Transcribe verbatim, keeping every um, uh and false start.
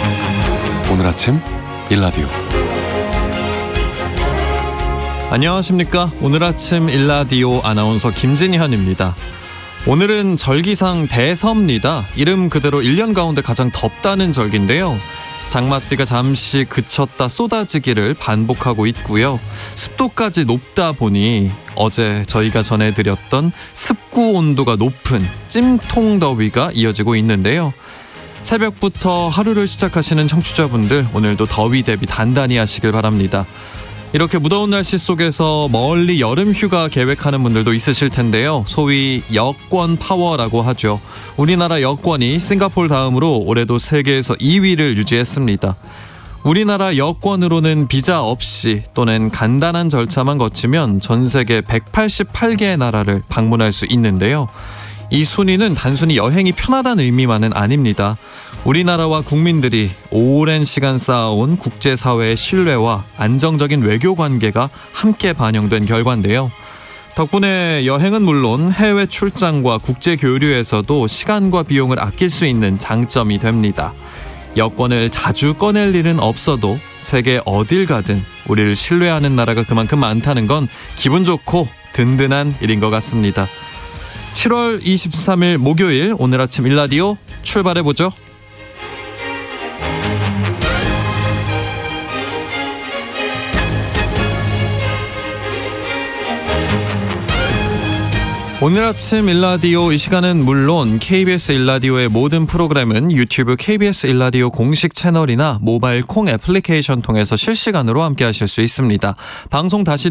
오늘 아침 일라디오. 안녕하십니까. 오늘 아침 일라디오 아나운서 김진현입니다. 오늘은 절기상 대서입니다. 이름 그대로 일 년 가운데 가장 덥다는 절기인데요. 장맛비가 잠시 그쳤다 쏟아지기를 반복하고 있고요. 습도까지 높다 보니 어제 저희가 전해드렸던 습구 온도가 높은 찜통더위가 이어지고 있는데요. 새벽부터 하루를 시작하시는 청취자분들, 오늘도 더위 대비 단단히 하시길 바랍니다. 이렇게 무더운 날씨 속에서 멀리 여름 휴가 계획하는 분들도 있으실 텐데요. 소위 여권 파워라고 하죠. 우리나라 여권이 싱가포르 다음으로 올해도 세계에서 이 위를 유지했습니다. 우리나라 여권으로는 비자 없이 또는 간단한 절차만 거치면 전 세계 백팔십팔 개의 나라를 방문할 수 있는데요. 이 순위는 단순히 여행이 편하다는 의미만은 아닙니다. 우리나라와 국민들이 오랜 시간 쌓아온 국제사회의 신뢰와 안정적인 외교 관계가 함께 반영된 결과인데요. 덕분에 여행은 물론 해외 출장과 국제 교류에서도 시간과 비용을 아낄 수 있는 장점이 됩니다. 여권을 자주 꺼낼 일은 없어도 세계 어딜 가든 우리를 신뢰하는 나라가 그만큼 많다는 건 기분 좋고 든든한 일인 것 같습니다. 칠월 이십삼일 목요일, 오늘 아침 일라디오 출발해보죠. 오늘 아침 일라디오, 이 시간은 물론 케이비에스 일라디오의 모든 프로그램은 유튜브 케이비에스 일라디오 공식 채널이나 모바일 콩 애플리케이션 통해서 실시간으로 함께 하실 수 있습니다. 방송 다시